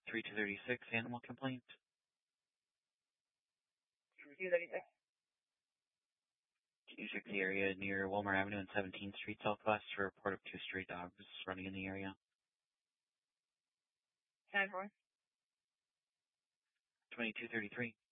3236, animal complaint. 3236. Can you check the area near Wilmer Avenue and 17th Street Southwest for a report of 2 stray dogs running in the area? 10-4. 2233.